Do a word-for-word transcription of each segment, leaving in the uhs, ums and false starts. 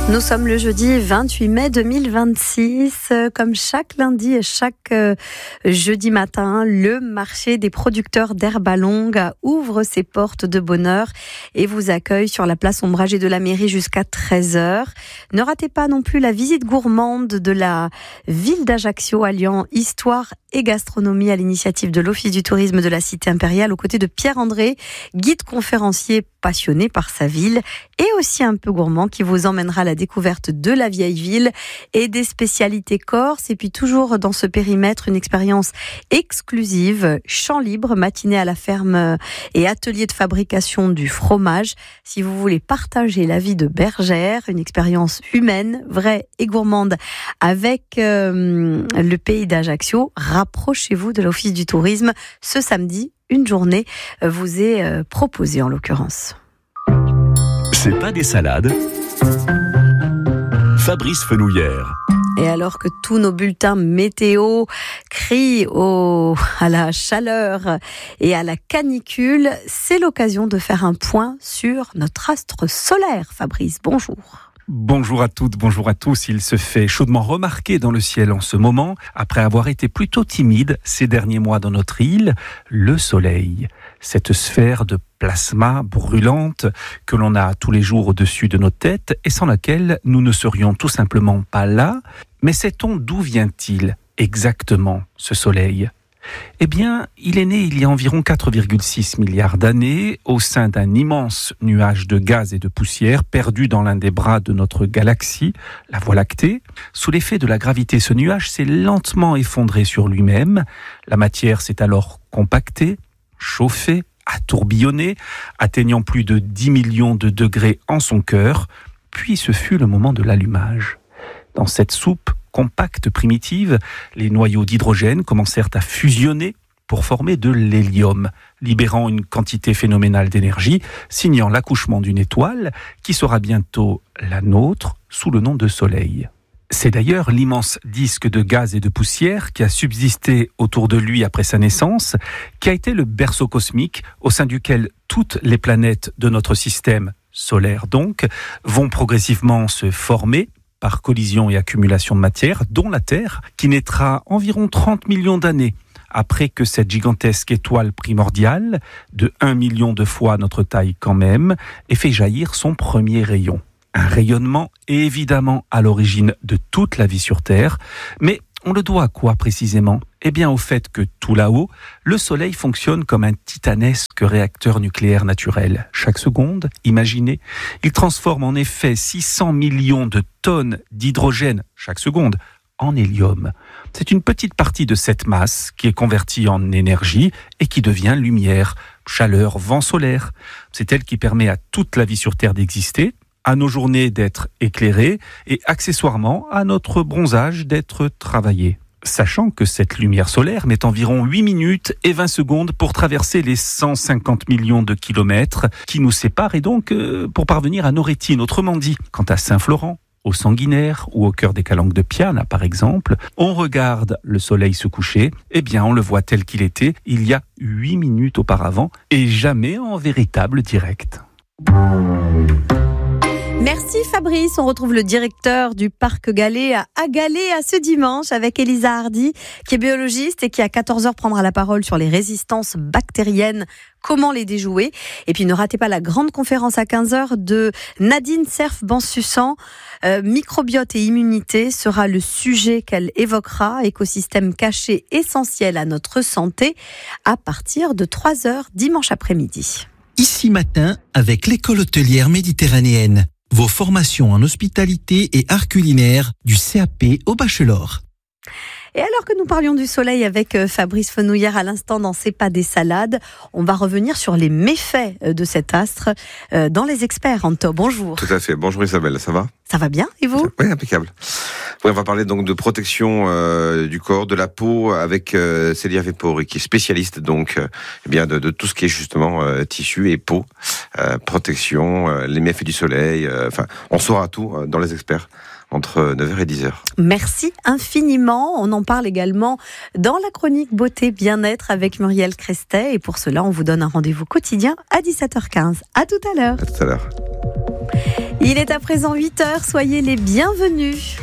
Nous sommes le jeudi vingt-huit mai deux mille vingt-six. Comme chaque lundi et chaque euh, jeudi matin, le marché des producteurs d'herbe à longue ouvre ses portes de bonne heure et vous accueille sur la place ombragée de la mairie jusqu'à treize heures. Ne ratez pas non plus la visite gourmande de la ville d'Ajaccio alliant histoire et gastronomie à l'initiative de l'Office du tourisme de la Cité impériale aux côtés de Pierre-André, guide conférencier passionné par sa ville et aussi un peu gourmand qui vous emmènera à la découverte de la vieille ville et des spécialités corses. Et puis toujours dans ce périmètre, une expérience exclusive, champ libre, matinée à la ferme et atelier de fabrication du fromage. Si vous voulez partager la vie de bergère, une expérience humaine, vraie et gourmande avec euh, le pays d'Ajaccio, rapprochez-vous de l'Office du tourisme. Ce samedi, une journée vous est euh, proposée en l'occurrence. C'est pas des salades. Fabrice Fenouillère. Et alors que tous nos bulletins météo crient au, à la chaleur et à la canicule, c'est l'occasion de faire un point sur notre astre solaire. Fabrice, bonjour. Bonjour à toutes, bonjour à tous. Il se fait chaudement remarquer dans le ciel en ce moment, après avoir été plutôt timide ces derniers mois dans notre île, le soleil. Cette sphère de plasma brûlante que l'on a tous les jours au-dessus de nos têtes et sans laquelle nous ne serions tout simplement pas là. Mais sait-on d'où vient-il exactement ce soleil ? Eh bien, il est né il y a environ quatre virgule six milliards d'années au sein d'un immense nuage de gaz et de poussière perdu dans l'un des bras de notre galaxie, la Voie lactée. Sous l'effet de la gravité, ce nuage s'est lentement effondré sur lui-même. La matière s'est alors compactée, chauffée, a tourbillonné, atteignant plus de dix millions de degrés en son cœur. Puis ce fut le moment de l'allumage. Dans cette soupe compacte primitive, les noyaux d'hydrogène commencèrent à fusionner pour former de l'hélium, libérant une quantité phénoménale d'énergie, signant l'accouchement d'une étoile qui sera bientôt la nôtre sous le nom de Soleil. C'est d'ailleurs l'immense disque de gaz et de poussière qui a subsisté autour de lui après sa naissance, qui a été le berceau cosmique au sein duquel toutes les planètes de notre système solaire donc vont progressivement se former par collision et accumulation de matière, dont la Terre, qui naîtra environ trente millions d'années après que cette gigantesque étoile primordiale, de un million de fois notre taille quand même, ait fait jaillir son premier rayon. Un rayonnement évidemment à l'origine de toute la vie sur Terre, mais on le doit à quoi précisément ? Eh bien au fait que tout là-haut, le Soleil fonctionne comme un titanesque réacteur nucléaire naturel. Chaque seconde, imaginez, il transforme en effet six cents millions de tonnes d'hydrogène chaque seconde en hélium. C'est une petite partie de cette masse qui est convertie en énergie et qui devient lumière, chaleur, vent solaire. C'est elle qui permet à toute la vie sur Terre d'exister, à nos journées d'être éclairées et accessoirement à notre bronzage d'être travaillé. Sachant que cette lumière solaire met environ huit minutes et vingt secondes pour traverser les cent cinquante millions de kilomètres qui nous séparent et donc euh, pour parvenir à nos rétines. Autrement dit, quant à Saint-Florent, au Sanguinaire ou au cœur des Calanques de Piana par exemple, on regarde le soleil se coucher, eh bien on le voit tel qu'il était il y a huit minutes auparavant et jamais en véritable direct. Merci Fabrice, on retrouve le directeur du parc Galets à Agalé à ce dimanche avec Elisa Hardy qui est biologiste et qui à quatorze heures prendra la parole sur les résistances bactériennes, comment les déjouer. Et puis ne ratez pas la grande conférence à quinze heures de Nadine Serf-Bansussan, euh, microbiote et immunité sera le sujet qu'elle évoquera, écosystème caché essentiel à notre santé à partir de trois heures dimanche après-midi. Ici matin avec l'école hôtelière méditerranéenne. Vos formations en hospitalité et art culinaire du C A P au bachelor. Et alors que nous parlions du soleil avec Fabrice Fenouillère à l'instant dans C'est pas des salades, on va revenir sur les méfaits de cet astre dans Les Experts. Anto, bonjour. Tout à fait. Bonjour Isabelle, ça va ? Ça va bien, et vous ? Oui, impeccable. Oui, on va parler donc de protection euh, du corps, de la peau, avec euh, Célia Vepori, qui est spécialiste donc euh, eh bien de, de tout ce qui est justement euh, tissu et peau, euh, protection, euh, les méfaits du soleil. Enfin, euh, on saura tout euh, dans Les Experts entre neuf heures et dix heures. Merci infiniment. On en parle également dans la chronique Beauté Bien-être avec Muriel Crestet. Et pour cela, on vous donne un rendez-vous quotidien à dix-sept heures quinze. À tout à l'heure. À tout à l'heure. Il est à présent huit heures, soyez les bienvenus.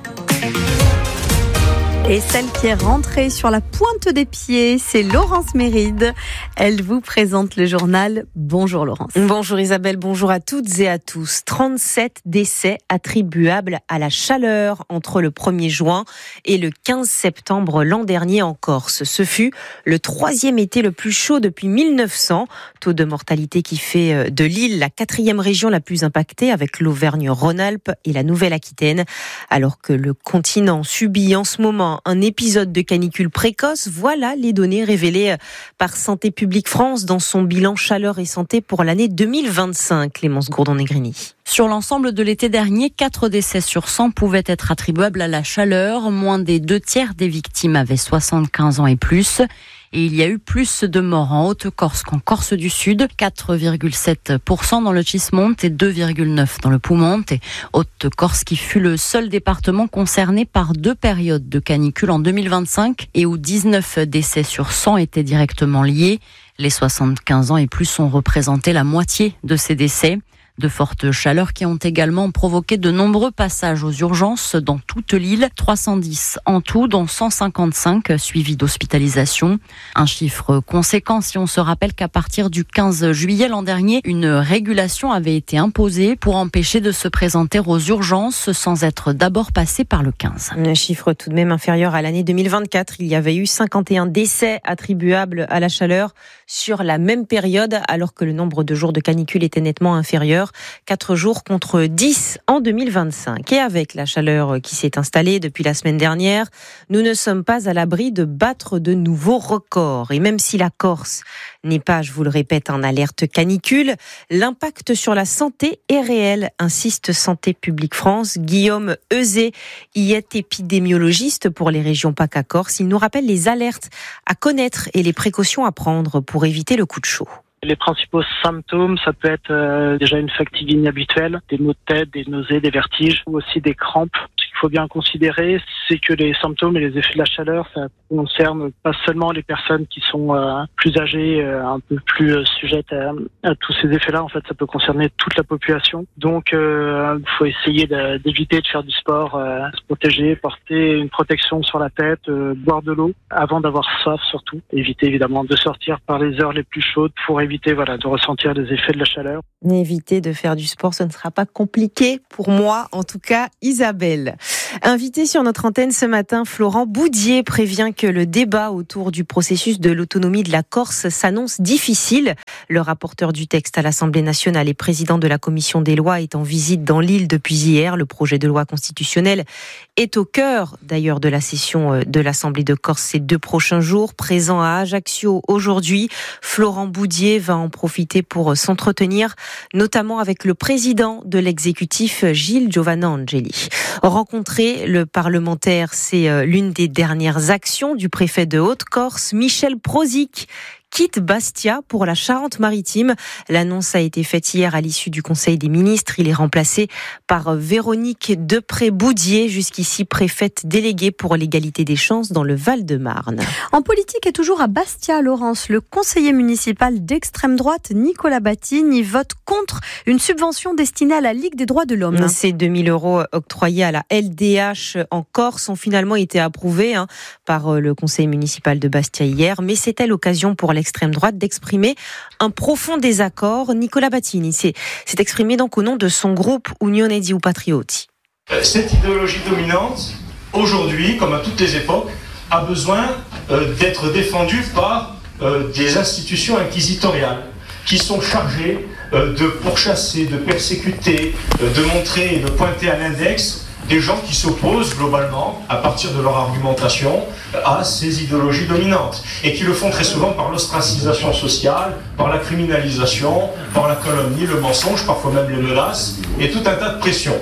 Et celle qui est rentrée sur la pointe des pieds, c'est Laurence Méride. Elle vous présente le journal. Bonjour Laurence. Bonjour Isabelle, bonjour à toutes et à tous. trente-sept décès attribuables à la chaleur entre le premier juin et le quinze septembre l'an dernier en Corse. Ce fut le troisième été le plus chaud depuis mille neuf cents. Taux de mortalité qui fait de l'île la quatrième région la plus impactée avec l'Auvergne-Rhône-Alpes et la Nouvelle-Aquitaine. Alors que le continent subit en ce moment un épisode de canicule précoce, voilà les données révélées par Santé publique France dans son bilan chaleur et santé pour l'année deux mille vingt-cinq. Clémence Gourdon-Negrini. Sur l'ensemble de l'été dernier, quatre décès sur cent pouvaient être attribuables à la chaleur. Moins des deux tiers des victimes avaient soixante-quinze ans et plus. Et il y a eu plus de morts en Haute-Corse qu'en Corse du Sud, quatre virgule sept pour cent dans le Cismonte et deux virgule neuf pour cent dans le Poumonte. Et Haute-Corse qui fut le seul département concerné par deux périodes de canicule en deux mille vingt-cinq et où dix-neuf décès sur cent étaient directement liés. Les soixante-quinze ans et plus ont représenté la moitié de ces décès. De fortes chaleurs qui ont également provoqué de nombreux passages aux urgences dans toute l'île, trois cent dix en tout, dont cent cinquante-cinq suivis d'hospitalisation. Un chiffre conséquent si on se rappelle qu'à partir du quinze juillet l'an dernier, une régulation avait été imposée pour empêcher de se présenter aux urgences sans être d'abord passé par le quinze. Un chiffre tout de même inférieur à l'année deux mille vingt-quatre. Il y avait eu cinquante et un décès attribuables à la chaleur sur la même période, alors que le nombre de jours de canicule était nettement inférieur. quatre jours contre dix en deux mille vingt-cinq. Et avec la chaleur qui s'est installée depuis la semaine dernière, nous ne sommes pas à l'abri de battre de nouveaux records. Et même si la Corse n'est pas, je vous le répète, en alerte canicule, l'impact sur la santé est réel, insiste Santé publique France. Guillaume Euzet y est épidémiologiste pour les régions PACA Corse. Il nous rappelle les alertes à connaître et les précautions à prendre pour éviter le coup de chaud. Les principaux symptômes, ça peut être euh, déjà une fatigue inhabituelle, des maux de tête, des nausées, des vertiges, ou aussi des crampes. Ce qu'il faut bien considérer, c'est que les symptômes et les effets de la chaleur, ça concerne pas seulement les personnes qui sont euh, plus âgées, euh, un peu plus euh, sujettes à, à tous ces effets-là. En fait, ça peut concerner toute la population. Donc, il euh, faut essayer de, d'éviter de faire du sport, euh, se protéger, porter une protection sur la tête, euh, boire de l'eau avant d'avoir soif surtout. Éviter évidemment de sortir par les heures les plus chaudes pour éviter Éviter voilà, de ressentir les effets de la chaleur. Éviter de faire du sport, ce ne sera pas compliqué pour moi, en tout cas Isabelle. Invité sur notre antenne ce matin, Florent Boudier prévient que le débat autour du processus de l'autonomie de la Corse s'annonce difficile. Le rapporteur du texte à l'Assemblée nationale et président de la commission des lois est en visite dans l'île depuis hier. Le projet de loi constitutionnelle est au cœur d'ailleurs de la session de l'Assemblée de Corse ces deux prochains jours. Présent à Ajaccio aujourd'hui, Florent Boudier va en profiter pour s'entretenir, notamment avec le président de l'exécutif, Gilles Giovanna Angeli. Rencontrer le parlementaire, c'est l'une des dernières actions du préfet de Haute-Corse, Michel Prozic, quitte Bastia pour la Charente-Maritime. L'annonce a été faite hier à l'issue du Conseil des ministres. Il est remplacé par Véronique Depré-Boudier, jusqu'ici préfète déléguée pour l'égalité des chances dans le Val-de-Marne. En politique et toujours à Bastia, Laurence, le conseiller municipal d'extrême droite, Nicolas Battini, vote contre une subvention destinée à la Ligue des droits de l'homme. Ces deux mille euros octroyés à la L D H en Corse ont finalement été approuvés hein, par le conseil municipal de Bastia hier, mais c'était l'occasion pour l'extrême droite d'exprimer un profond désaccord. Nicolas Battini s'est, s'est exprimé donc au nom de son groupe Unione di Patrioti. Cette idéologie dominante, aujourd'hui, comme à toutes les époques, a besoin euh, d'être défendue par euh, des institutions inquisitoriales qui sont chargées euh, de pourchasser, de persécuter, euh, de montrer et de pointer à l'index des gens qui s'opposent globalement, à partir de leur argumentation, à ces idéologies dominantes. Et qui le font très souvent par l'ostracisation sociale, par la criminalisation, par la calomnie, le mensonge, parfois même les menaces, et tout un tas de pressions.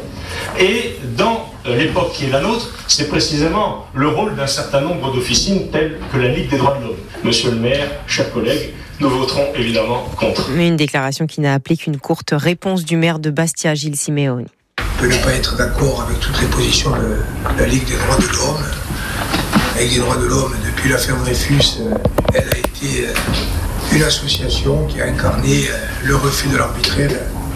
Et dans l'époque qui est la nôtre, c'est précisément le rôle d'un certain nombre d'officines telles que la Ligue des droits de l'homme. Monsieur le maire, chers collègues, nous voterons évidemment contre. Une déclaration qui n'a appelé qu'une courte réponse du maire de Bastia, Gilles Simeoni. On ne peut pas être d'accord avec toutes les positions de la Ligue des droits de l'homme. La Ligue des droits de l'homme, depuis l'affaire Dreyfus, elle a été une association qui a incarné le refus de l'arbitraire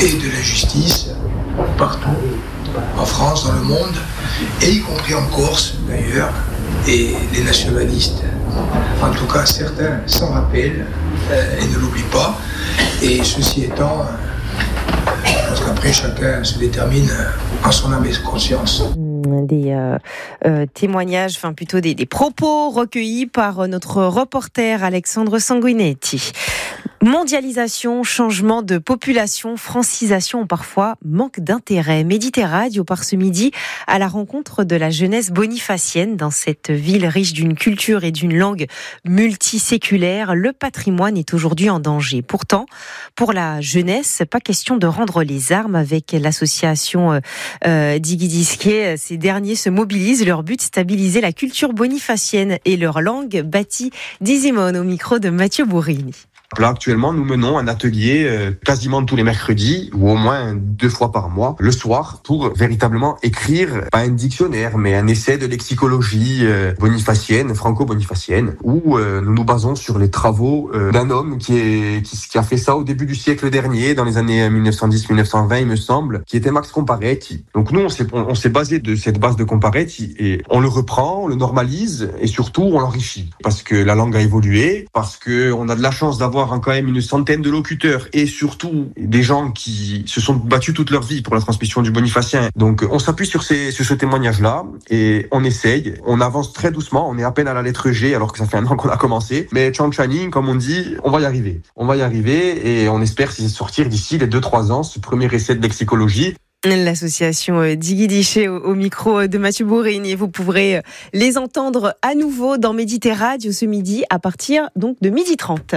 et de l'injustice partout, en France, dans le monde, et y compris en Corse d'ailleurs, et les nationalistes, en tout cas certains s'en rappellent euh, et ne l'oublient pas, et ceci étant, je pense qu'après chacun se détermine en son âme et conscience. Des euh, euh, témoignages, enfin plutôt des, des propos recueillis par notre reporter Alexandre Sanguinetti. Mondialisation, changement de population, francisation, parfois manque d'intérêt. Méditerranée part ce midi à la rencontre de la jeunesse bonifacienne dans cette ville riche d'une culture et d'une langue multiséculaire. Le patrimoine est aujourd'hui en danger. Pourtant, pour la jeunesse, pas question de rendre les armes avec l'association euh, Digidisquet. Ces derniers se mobilisent. Leur but, stabiliser la culture bonifacienne et leur langue, bâtie d'Isimone au micro de Mathieu Bourrini. Là, actuellement, nous menons un atelier euh, quasiment tous les mercredis, ou au moins deux fois par mois, le soir, pour véritablement écrire, pas un dictionnaire, mais un essai de lexicologie euh, bonifacienne, franco-bonifacienne, où euh, nous nous basons sur les travaux euh, d'un homme qui, est, qui, qui a fait ça au début du siècle dernier, dans les années dix-neuf cent dix dix-neuf cent vingt, il me semble, qui était Max Comparetti. Donc nous, on s'est, on, on s'est basé de cette base de Comparetti, et on le reprend, on le normalise, et surtout, on l'enrichit. Parce que la langue a évolué, parce que on a de la chance d'avoir quand même une centaine de locuteurs et surtout des gens qui se sont battus toute leur vie pour la transmission du bonifacien. Donc on s'appuie sur, ces, sur ce témoignage-là et on essaye. On avance très doucement, on est à peine à la lettre G alors que ça fait un an qu'on a commencé. Mais Chang Channing, comme on dit, on va y arriver. On va y arriver et on espère sortir d'ici les deux trois ans ce premier essai de lexicologie. L'association Digidisquet au, au micro de Mathieu Bourrini. Vous pourrez les entendre à nouveau dans Méditerranée ce midi à partir donc de midi trente.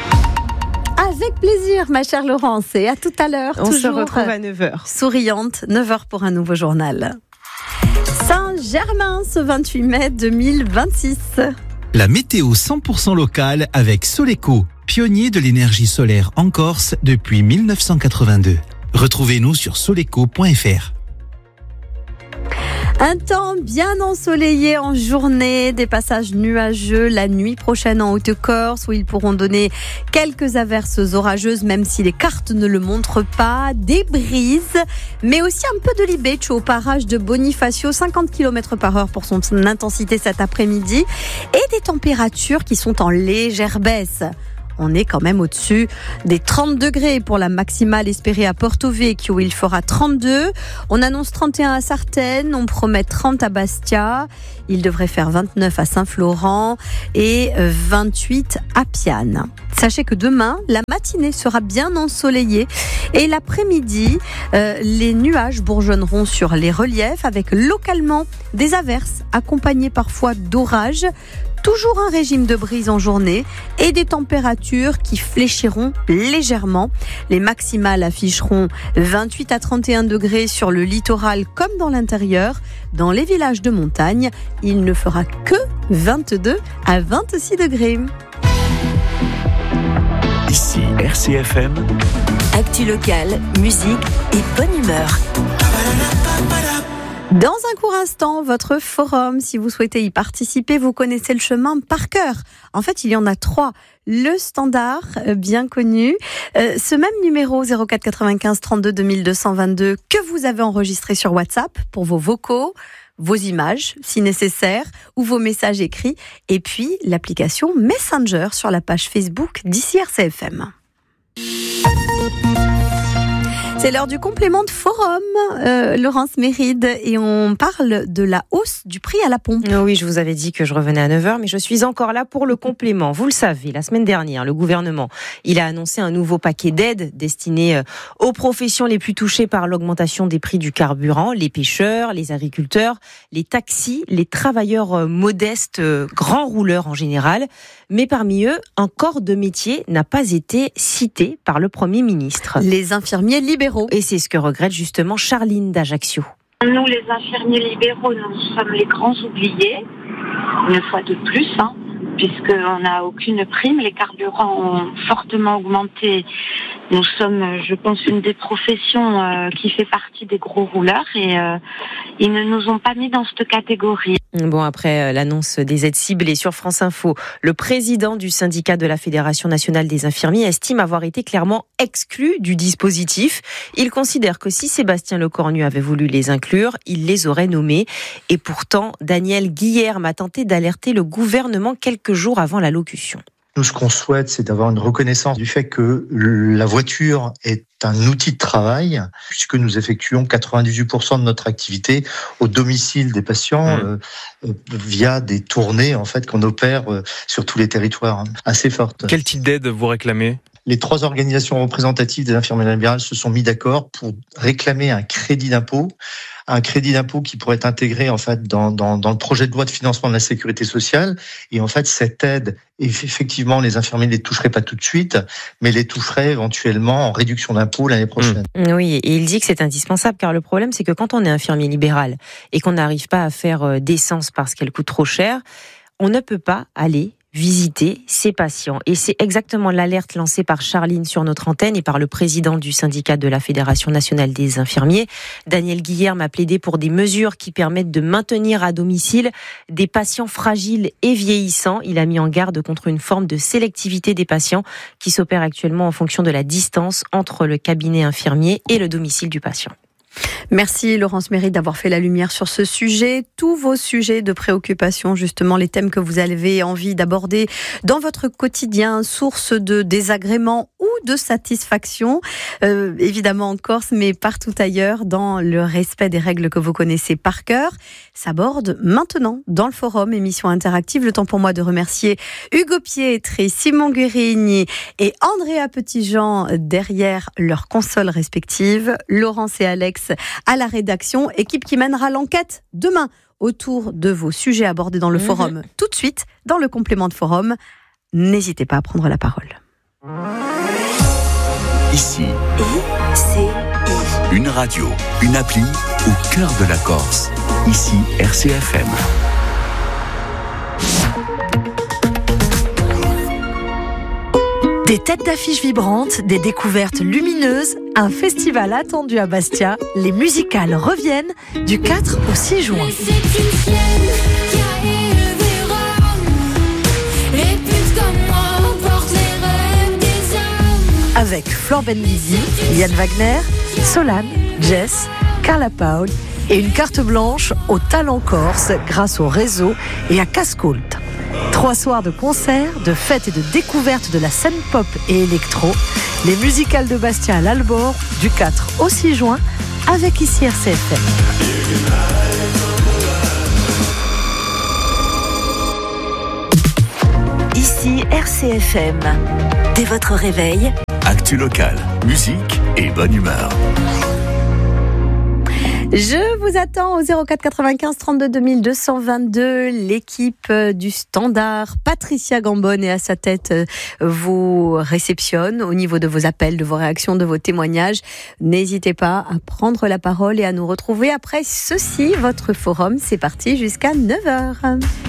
Avec plaisir, ma chère Laurence, et à tout à l'heure. On toujours se retrouve à neuf heures. Souriante, neuf heures pour un nouveau journal. Saint-Germain, ce vingt-huit mai deux mille vingt-six. La météo cent pour cent locale avec Soleco, pionnier de l'énergie solaire en Corse depuis mille neuf cent quatre-vingt-deux. Retrouvez-nous sur soleco point f r. Un temps bien ensoleillé en journée, des passages nuageux la nuit prochaine en Haute-Corse où ils pourront donner quelques averses orageuses même si les cartes ne le montrent pas, des brises, mais aussi un peu de libeccio au parage de Bonifacio, cinquante kilomètres par heure pour son intensité cet après-midi et des températures qui sont en légère baisse. On est quand même au-dessus des trente degrés pour la maximale espérée à Porto Vecchio. Il fera trente-deux. On annonce trente et un à Sartène. On promet trente à Bastia. Il devrait faire vingt-neuf à Saint-Florent et vingt-huit à Piane. Sachez que demain, la matinée sera bien ensoleillée et l'après-midi, euh, les nuages bourgeonneront sur les reliefs avec localement des averses accompagnées parfois d'orages. Toujours un régime de brise en journée et des températures qui fléchiront légèrement. Les maximales afficheront vingt-huit à trente et un degrés sur le littoral comme dans l'intérieur. Dans les villages de montagne, il ne fera que vingt-deux à vingt-six degrés. Ici R C F M. Actu locale, musique et bonne humeur. Dans un court instant, votre forum, si vous souhaitez y participer, vous connaissez le chemin par cœur. En fait, il y en a trois. Le standard, bien connu. Euh, ce même numéro zéro quatre quatre-vingt-quinze trente-deux deux mille deux cent vingt-deux que vous avez enregistré sur WhatsApp pour vos vocaux, vos images, si nécessaire, ou vos messages écrits. Et puis, l'application Messenger sur la page Facebook d'Ici R C F M. C'est l'heure du complément de forum, euh, Laurence Méride, et on parle de la hausse du prix à la pompe. Oui, je vous avais dit que je revenais à neuf heures, mais je suis encore là pour le complément. Vous le savez, la semaine dernière, le gouvernement, il a annoncé un nouveau paquet d'aides destiné aux professions les plus touchées par l'augmentation des prix du carburant, les pêcheurs, les agriculteurs, les taxis, les travailleurs modestes, grands rouleurs en général. Mais parmi eux, un corps de métier n'a pas été cité par le Premier ministre. Les infirmiers libéraux. Et c'est ce que regrette justement Charline d'Ajaccio. Nous, les infirmiers libéraux, nous sommes les grands oubliés, une fois de plus, hein, puisqu'on n'a aucune prime. Les carburants ont fortement augmenté. Nous sommes, je pense, une des professions euh, qui fait partie des gros rouleurs et euh, ils ne nous ont pas mis dans cette catégorie. Bon, après l'annonce des aides ciblées sur France Info, le président du syndicat de la Fédération nationale des infirmiers estime avoir été clairement exclu du dispositif. Il considère que si Sébastien Lecornu avait voulu les inclure, il les aurait nommés. Et pourtant, Daniel Guillerme a tenté d'alerter le gouvernement quelques jours avant l'allocution. Nous, ce qu'on souhaite, c'est d'avoir une reconnaissance du fait que la voiture est un outil de travail, puisque nous effectuons quatre-vingt-dix-huit pour cent de notre activité au domicile des patients mmh. euh, via des tournées en fait qu'on opère euh, sur tous les territoires, hein, assez fortes. Quel type d'aide vous réclamez ? Les trois organisations représentatives des infirmiers libérales se sont mis d'accord pour réclamer un crédit d'impôt, un crédit d'impôt qui pourrait être intégré en fait dans, dans, dans le projet de loi de financement de la sécurité sociale. Et en fait, cette aide, effectivement, les infirmiers ne les toucheraient pas tout de suite, mais les toucheraient éventuellement en réduction d'impôt l'année prochaine. Mmh. Oui, et il dit que c'est indispensable, car le problème, c'est que quand on est infirmier libéral et qu'on n'arrive pas à faire d'essence parce qu'elle coûte trop cher, on ne peut pas aller visiter ses patients. Et c'est exactement l'alerte lancée par Charline sur notre antenne et par le président du syndicat de la Fédération nationale des infirmiers. Daniel Guillerme a plaidé pour des mesures qui permettent de maintenir à domicile des patients fragiles et vieillissants. Il a mis en garde contre une forme de sélectivité des patients qui s'opère actuellement en fonction de la distance entre le cabinet infirmier et le domicile du patient. Merci Laurence Méry d'avoir fait la lumière sur ce sujet. Tous vos sujets de préoccupation, justement les thèmes que vous avez envie d'aborder dans votre quotidien, source de désagrément ou de satisfaction, euh, évidemment en Corse, mais partout ailleurs, dans le respect des règles que vous connaissez par cœur, s'aborde maintenant dans le forum, émission interactive. Le temps pour moi de remercier Hugo Pietri, Simon Guérigny et Andrea Petitjean derrière leurs consoles respectives, Laurence et Alex à la rédaction, équipe qui mènera l'enquête demain autour de vos sujets abordés dans le mmh. forum. Tout de suite, dans le complément de forum, n'hésitez pas à prendre la parole. Ici, I C I. Une radio, une appli au cœur de la Corse. Ici, R C F M. Des têtes d'affiches vibrantes, des découvertes lumineuses, un festival attendu à Bastia. Les musicales reviennent du quatre au six juin. Avec Flore Benlizi, Yann Wagner, Solane, Jess, Carla Paul et une carte blanche au talent corse grâce au réseau et à Cascoult. Trois soirs de concerts, de fêtes et de découvertes de la scène pop et électro. Les musicales de Bastia à l'Albor du quatre au six juin avec ici R C F M. Ici R C F M. Dès votre réveil, actu local, musique et bonne humeur. Je vous attends au zéro quatre quatre-vingt-quinze trente-deux deux mille deux cent vingt-deux. L'équipe du Standard, Patricia Gambon est à sa tête, vous réceptionne au niveau de vos appels, de vos réactions, de vos témoignages. N'hésitez pas à prendre la parole et à nous retrouver après ceci. Votre forum, c'est parti jusqu'à neuf heures.